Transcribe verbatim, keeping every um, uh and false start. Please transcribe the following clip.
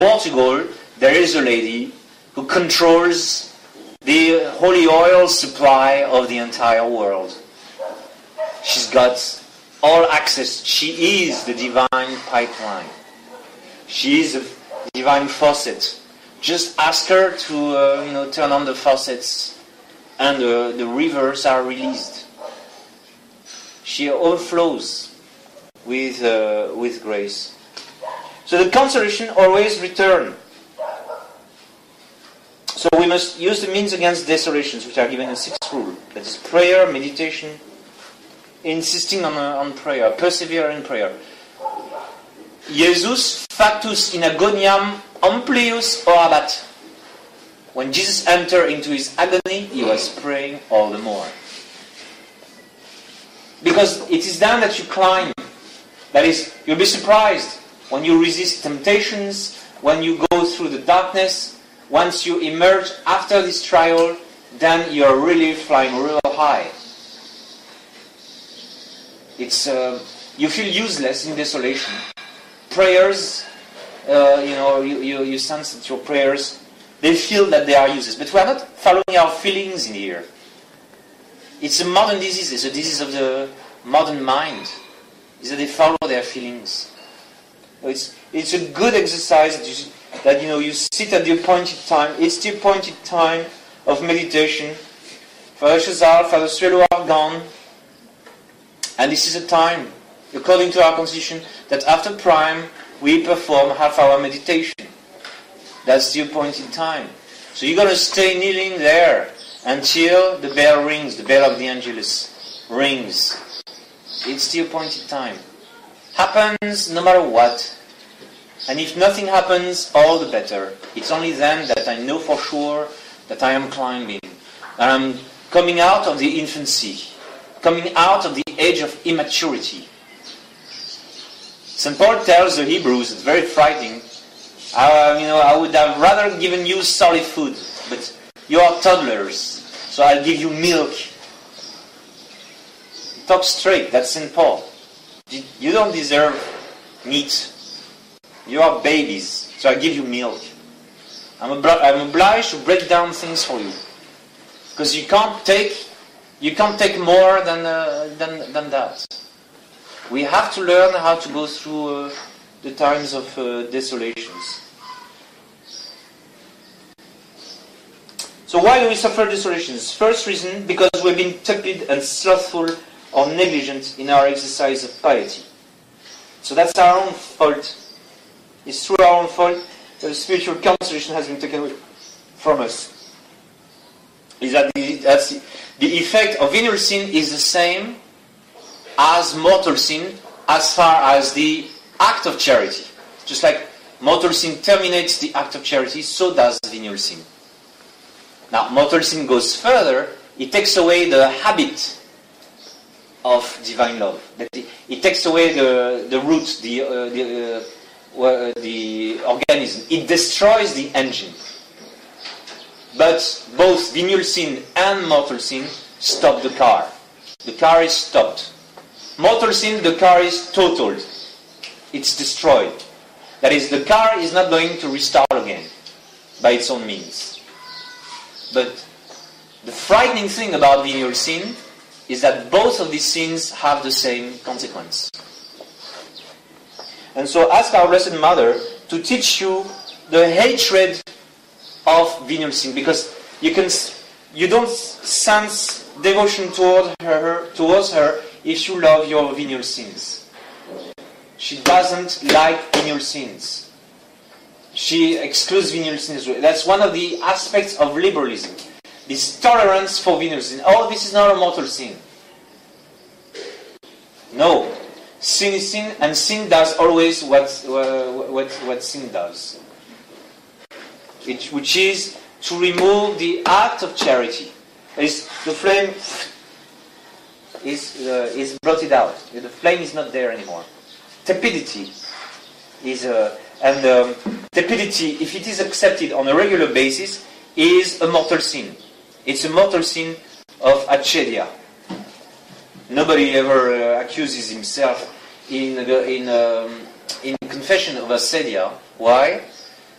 Portugal, there is a lady who controls the holy oil supply of the entire world. She's got all access. She is the divine pipeline. She is the divine faucet. Just ask her to, uh, you know, turn on the faucets, and uh, the rivers are released. She overflows with uh, with grace. So the consolation always return. So we must use the means against desolations, which are given in sixth rule. That is prayer, meditation, insisting on uh, on prayer, persevere in prayer. Jesus factus in agoniam amplius orabat. When Jesus entered into his agony, he was praying all the more. Because it is then that you climb. That is, you'll be surprised when you resist temptations, when you go through the darkness. Once you emerge after this trial, then you're really flying real high. It's uh, you feel useless in desolation. Prayers, uh, you know, you, you, you sense that your prayers, they feel that they are useless. But we are not following our feelings in here. It's a modern disease. It's a disease of the modern mind. Is that they follow their feelings. It's it's a good exercise that you, that you know you sit at the appointed time. It's the appointed time of meditation. Father Chazal, Father Suelo are gone, and this is a time, according to our constitution, that after prime we perform half-hour meditation. That's the appointed time. So you're gonna stay kneeling there until the bell rings, the bell of the Angelus rings. It's the appointed time. Happens no matter what. And if nothing happens, all the better. It's only then that I know for sure that I am climbing. And I'm coming out of the infancy. Coming out of the age of immaturity. Saint Paul tells the Hebrews, it's very frightening. Uh, you know, I would have rather given you solid food. But you are toddlers. So I'll give you milk. Talk straight, that's Saint Paul. You don't deserve meat. You are babies, so I give you milk. I'm, obli- I'm obliged to break down things for you, because you can't take, you can't take more than uh, than than that. We have to learn how to go through uh, the times of uh, desolations. So why do we suffer desolations? First reason, because we've been tepid and slothful or negligent in our exercise of piety. So that's our own fault. It's through our own fault that the spiritual consolation has been taken away from us. Is that the, that's the, the effect of venial sin is the same as mortal sin as far as the act of charity. Just like mortal sin terminates the act of charity, so does venial sin. Now, mortal sin goes further. It takes away the habit of divine love. It, it takes away the, the root, the, uh, the, uh, uh, the organism. It destroys the engine. But both venial sin and mortal sin stop the car. The car is stopped. Mortal sin, the car is totaled. It's destroyed. That is, the car is not going to restart again by its own means. But the frightening thing about venial sin is that both of these sins have the same consequence. And so ask our Blessed Mother to teach you the hatred of venial sin, because you can you don't sense devotion toward her towards her if you love your venial sins. She doesn't like venial sins. She excludes venial sins. That's one of the aspects of liberalism. This tolerance for venial sin. Oh, this is not a mortal sin. No. Sin is sin, and sin does always what uh, what, what sin does. It, which is to remove the act of charity. Is the flame is uh, is blotted out. The flame is not there anymore. Tepidity is uh, and um, tepidity, if it is accepted on a regular basis, is a mortal sin. It's a mortal sin of acedia. Nobody ever uh, accuses himself in in um, in confession of acedia. Why?